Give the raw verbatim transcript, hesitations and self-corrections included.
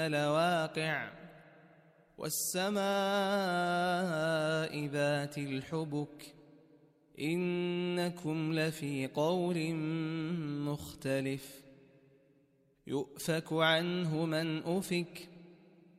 لواقع والسماء ذات الحبك إنكم لفي قول مختلف يؤفك عنه من أفك